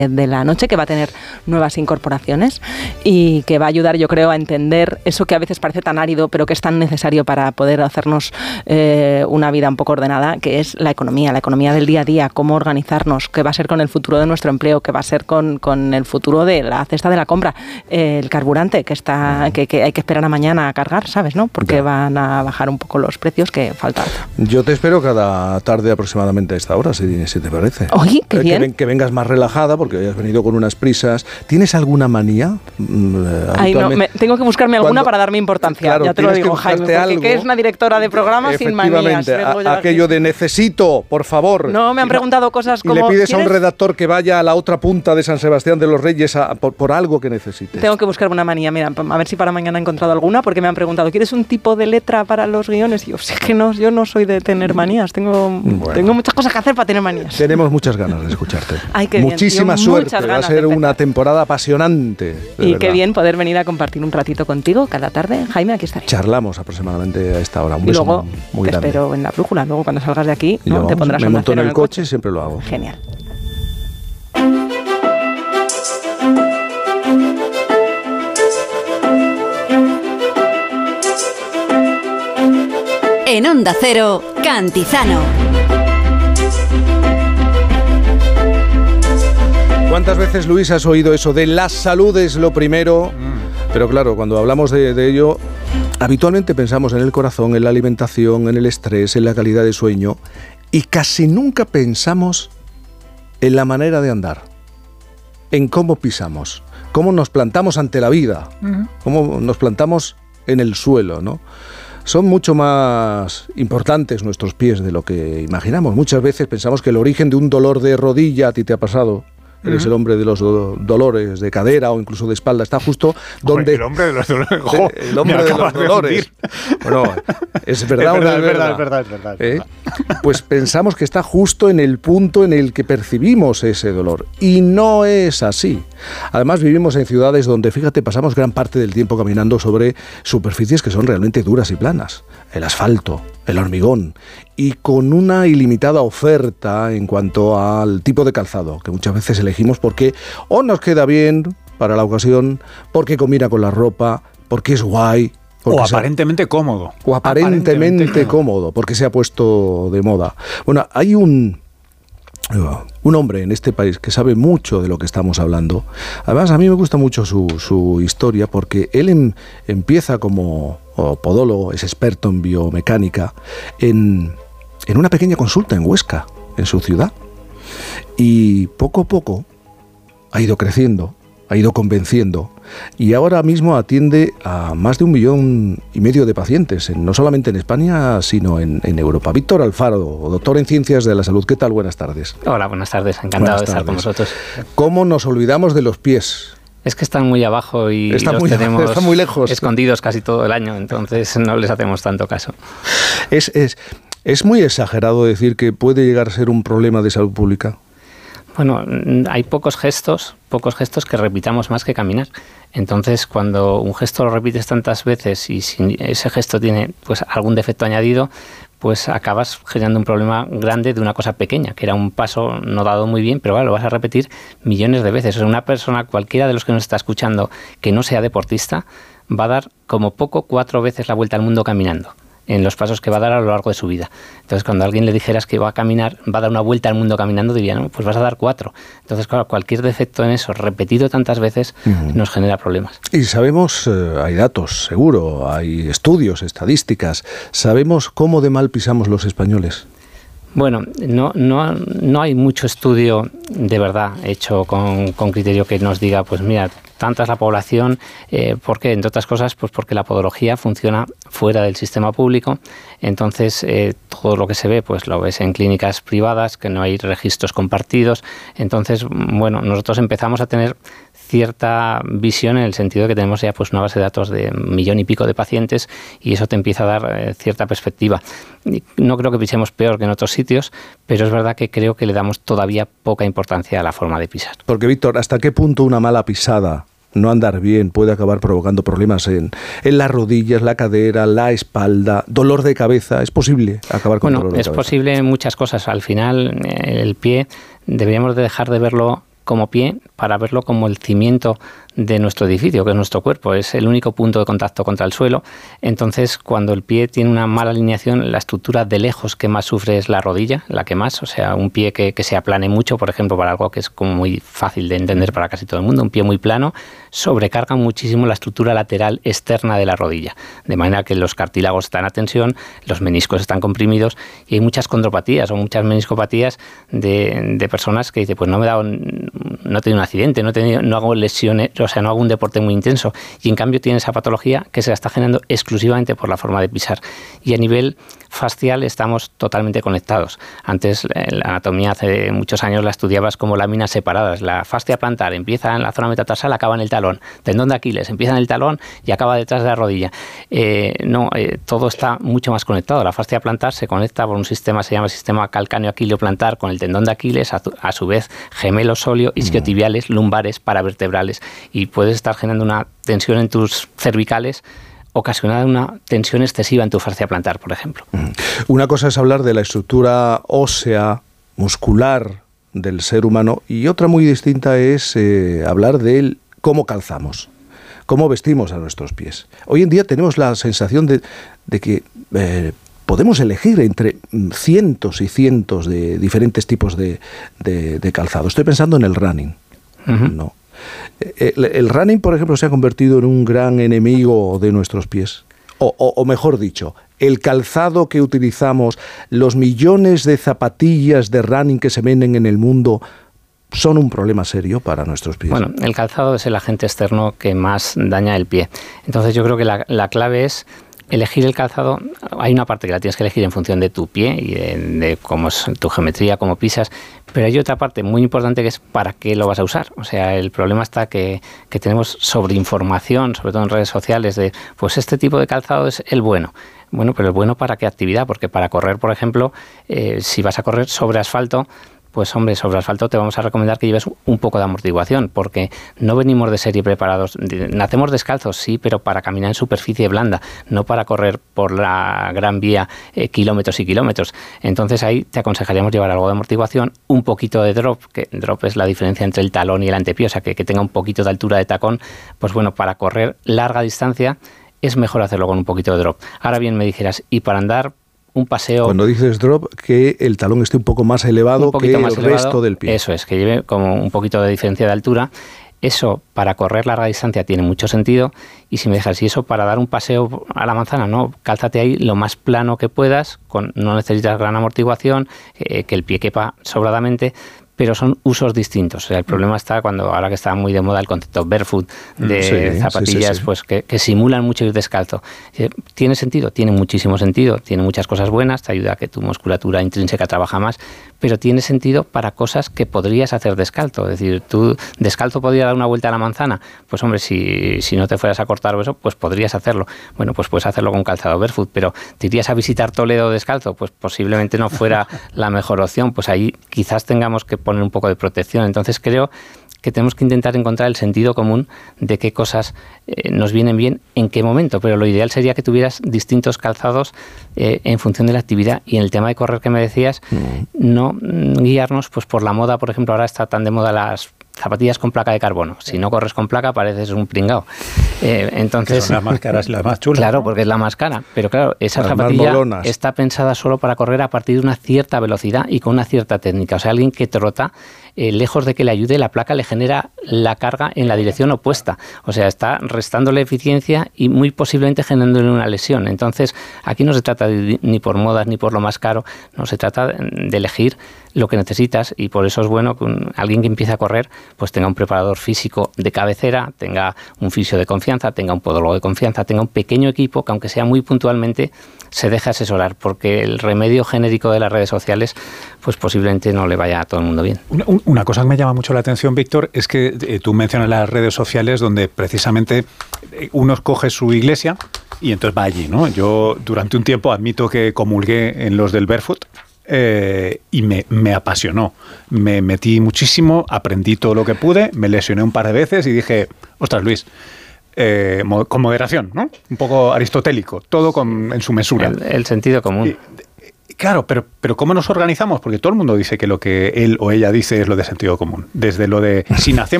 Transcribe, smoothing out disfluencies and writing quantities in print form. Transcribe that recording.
de la noche, que va a tener nuevas incorporaciones y que va a ayudar, yo creo, a entender eso que a veces parece tan árido, pero que es tan necesario para poder hacernos una vida un poco ordenada, que es la economía del día a día, cómo organizarnos, qué va a ser con el futuro de nuestro empleo, qué va a ser con el futuro de la cesta de la compra, el carburante que hay que esperar a mañana a cargar, ¿sabes? ¿No? Porque van a bajar un poco los precios, que falta. Yo te espero cada tarde aproximadamente a esta hora, si te parece. Oye, qué bien. Que vengas más relajada, porque has venido con unas prisas. ¿Tienes alguna manía? Ay, no, tengo que buscarme alguna para darme importancia. Claro, ya te lo digo, Jaime, porque ¿qué es una directora de programa sin manías? Aquello de necesito, por favor. No, me han preguntado cosas como... Y le pides a un redactor que vaya a la otra punta de San Sebastián de los Reyes por algo que necesites. Tengo que buscarme una manía. Mira, a ver si para mañana he encontrado alguna, porque me han preguntado, ¿quieres un tipo de letra para los guiones? Y yo, sí que no, yo no soy de tener manías. Tengo muchas cosas que hacer para tener manías. Tenemos muchas ganas de escucharte. Ay, qué Muchísima suerte. Va a ser una temporada apasionante. Y verdad. Qué bien poder venir a compartir un ratito contigo cada tarde. Jaime, aquí estaré. Charlamos aproximadamente a esta hora. Un beso muy grande. Y luego te espero espero en la brújula. Luego cuando salgas de aquí, ¿no? Te pondrás me monto en el coche y siempre lo hago. Genial. En Onda Cero, Cantizano. ¿Cuántas veces, Luis, has oído eso de la salud es lo primero? Pero claro, cuando hablamos de ello, habitualmente pensamos en el corazón, en la alimentación, en el estrés, en la calidad de sueño, y casi nunca pensamos en la manera de andar, en cómo pisamos, cómo nos plantamos ante la vida, cómo nos plantamos en el suelo, ¿no? Son mucho más importantes nuestros pies de lo que imaginamos. Muchas veces pensamos que el origen de un dolor de rodilla, ¿a ti te ha pasado? Eres el hombre de los dolores de cadera o incluso de espalda. Está justo donde... El hombre de los dolores. El hombre de los dolores. Bueno, es verdad. Es verdad. Pues pensamos que está justo en el punto en el que percibimos ese dolor. Y no es así. Además, vivimos en ciudades donde, fíjate, pasamos gran parte del tiempo caminando sobre superficies que son realmente duras y planas. El asfalto, el hormigón, y con una ilimitada oferta en cuanto al tipo de calzado, que muchas veces elegimos porque o nos queda bien para la ocasión, porque combina con la ropa, porque es guay. O aparentemente cómodo. O aparentemente cómodo, porque se ha puesto de moda. Bueno, hay un hombre en este país que sabe mucho de lo que estamos hablando. Además, a mí me gusta mucho su historia, porque él empieza como podólogo, es experto en biomecánica, en una pequeña consulta en Huesca, en su ciudad. Y poco a poco ha ido creciendo, ha ido convenciendo, y ahora mismo atiende a más de 1,5 millones de pacientes, no solamente en España, sino en Europa. Víctor Alfaro, doctor en Ciencias de la Salud. ¿Qué tal? Buenas tardes. Hola, buenas tardes. Encantado de estar con vosotros. ¿Cómo nos olvidamos de los pies? Es que están muy abajo y están tenemos muy lejos, escondidos casi todo el año, entonces no les hacemos tanto caso. ¿Es muy exagerado decir que puede llegar a ser un problema de salud pública? Bueno, hay pocos gestos que repitamos más que caminar. Entonces, cuando un gesto lo repites tantas veces y si ese gesto tiene pues algún defecto añadido, pues acabas generando un problema grande de una cosa pequeña, que era un paso no dado muy bien, pero lo vas a repetir millones de veces. O sea, una persona, cualquiera de los que nos está escuchando, que no sea deportista, va a dar como poco 4 veces la vuelta al mundo caminando, en los pasos que va a dar a lo largo de su vida. Entonces, cuando a alguien le dijeras que va a dar una vuelta al mundo caminando, diría, no, pues vas a dar 4. Entonces, claro, cualquier defecto en eso, repetido tantas veces, nos genera problemas. Y sabemos, hay datos, seguro, hay estudios, estadísticas, sabemos cómo de mal pisamos los españoles. Bueno, no hay mucho estudio de verdad hecho con criterio que nos diga, pues mira, tanta es la población, ¿por qué? Entre otras cosas, pues porque la podología funciona fuera del sistema público, entonces todo lo que se ve, pues lo ves en clínicas privadas, que no hay registros compartidos, entonces, bueno, nosotros empezamos a tener cierta visión en el sentido de que tenemos ya pues una base de datos de 1,5 millones de pacientes y eso te empieza a dar cierta perspectiva. No creo que pisemos peor que en otros sitios, pero es verdad que creo que le damos todavía poca importancia a la forma de pisar. Porque, Víctor, ¿hasta qué punto una mala pisada, no andar bien, puede acabar provocando problemas en las rodillas, la cadera, la espalda, dolor de cabeza? ¿Es posible acabar con dolor de cabeza? Bueno, es posible en muchas cosas. Al final, el pie deberíamos de dejar de verlo como pie para verlo como el cimiento de nuestro edificio, que es nuestro cuerpo, es el único punto de contacto contra el suelo. Entonces, cuando el pie tiene una mala alineación, la estructura de lejos que más sufre es la rodilla, la que más, o sea, un pie que se aplane mucho, por ejemplo, para algo que es como muy fácil de entender para casi todo el mundo, un pie muy plano, sobrecarga muchísimo la estructura lateral externa de la rodilla, de manera que los cartílagos están a tensión, los meniscos están comprimidos y hay muchas condropatías o muchas meniscopatías de personas que dicen, pues no he tenido un accidente, no hago lesiones, o sea, no hago un deporte muy intenso, y en cambio tiene esa patología que se la está generando exclusivamente por la forma de pisar. Y a nivel fascial estamos totalmente conectados. Antes la anatomía hace muchos años la estudiabas como láminas separadas. La fascia plantar empieza en la zona metatarsal, acaba en el talón. Tendón de Aquiles empieza en el talón y acaba detrás de la rodilla. Todo está mucho más conectado. La fascia plantar se conecta por un sistema, se llama sistema calcáneo-aquileo-plantar, con el tendón de Aquiles, a su vez gemelos sóleo, isquiotibiales, lumbares, paravertebrales, y puedes estar generando una tensión en tus cervicales ocasionada una tensión excesiva en tu fascia plantar, por ejemplo. Una cosa es hablar de la estructura ósea, muscular del ser humano, y otra muy distinta es hablar de cómo calzamos, cómo vestimos a nuestros pies. Hoy en día tenemos la sensación de que podemos elegir entre cientos y cientos de diferentes tipos de calzado. Estoy pensando en el running. No. El running, por ejemplo, se ha convertido en un gran enemigo de nuestros pies. O mejor dicho, el calzado que utilizamos, los millones de zapatillas de running que se venden en el mundo, son un problema serio para nuestros pies. Bueno, el calzado es el agente externo que más daña el pie. Entonces yo creo que la clave es elegir el calzado. Hay una parte que la tienes que elegir en función de tu pie y de cómo es tu geometría, cómo pisas, pero hay otra parte muy importante que es para qué lo vas a usar. O sea, el problema está que tenemos sobreinformación, sobre todo en redes sociales, de pues este tipo de calzado es el bueno. Bueno, pero el bueno ¿para qué actividad? Porque para correr, por ejemplo, si vas a correr sobre asfalto, pues hombre, sobre asfalto te vamos a recomendar que lleves un poco de amortiguación, porque no venimos de serie preparados. Nacemos descalzos, sí, pero para caminar en superficie blanda, no para correr por la Gran Vía kilómetros y kilómetros. Entonces ahí te aconsejaríamos llevar algo de amortiguación, un poquito de drop, que drop es la diferencia entre el talón y el antepié, o sea, que tenga un poquito de altura de tacón. Pues bueno, para correr larga distancia es mejor hacerlo con un poquito de drop. Ahora bien, me dijeras, ¿y para andar un paseo? Cuando dices drop, que el talón esté un poco más elevado que el resto del pie. Eso es, que lleve como un poquito de diferencia de altura. Eso para correr larga distancia tiene mucho sentido. Y si me dejas, y eso para dar un paseo a la manzana, no, cálzate ahí lo más plano que puedas, no necesitas gran amortiguación, que el pie quepa sobradamente, pero son usos distintos. O sea, el problema está ahora que está muy de moda el concepto barefoot, de zapatillas sí. Pues que simulan mucho ir descalzo. ¿Tiene sentido? Tiene muchísimo sentido. Tiene muchas cosas buenas, te ayuda a que tu musculatura intrínseca trabaja más, pero tiene sentido para cosas que podrías hacer descalzo. Es decir, tú descalzo podrías dar una vuelta a la manzana. Pues hombre, si no te fueras a cortar eso, pues podrías hacerlo. Bueno, pues puedes hacerlo con calzado barefoot, pero ¿te irías a visitar Toledo descalzo? Pues posiblemente no fuera la mejor opción. Pues ahí quizás tengamos que poner un poco de protección. Entonces creo que tenemos que intentar encontrar el sentido común de qué cosas nos vienen bien, en qué momento, pero lo ideal sería que tuvieras distintos calzados en función de la actividad. Y en el tema de correr que me decías, no guiarnos pues por la moda. Por ejemplo, ahora está tan de moda las zapatillas con placa de carbono. Si no corres con placa pareces un pringao. Entonces, que son las más caras y las más chulas. Claro, ¿no? porque es la más cara. Pero claro, esa zapatilla está pensada solo para correr a partir de una cierta velocidad y con una cierta técnica. O sea, alguien que trota, lejos de que le ayude, la placa le genera la carga en la dirección opuesta. O sea, está restándole eficiencia y muy posiblemente generándole una lesión. Entonces, aquí no se trata ni por modas ni por lo más caro, no se trata de elegir lo que necesitas, y por eso es bueno que alguien que empiece a correr pues tenga un preparador físico de cabecera, tenga un fisio de confianza, tenga un podólogo de confianza, tenga un pequeño equipo que, aunque sea muy puntualmente, se deje asesorar, porque el remedio genérico de las redes sociales pues posiblemente no le vaya a todo el mundo bien. Una cosa que me llama mucho la atención, Víctor, es que tú mencionas las redes sociales donde precisamente uno coge su iglesia y entonces va allí, ¿no? Yo durante un tiempo admito que comulgué en los del barefoot, y me apasionó. Me metí muchísimo, aprendí todo lo que pude, me lesioné un par de veces y dije, ostras, Luis, con moderación, ¿no? Un poco aristotélico, todo en su mesura. El sentido común. Claro, pero ¿cómo nos organizamos? Porque todo el mundo dice que lo que él o ella dice es lo de sentido común. Desde lo de si nacemos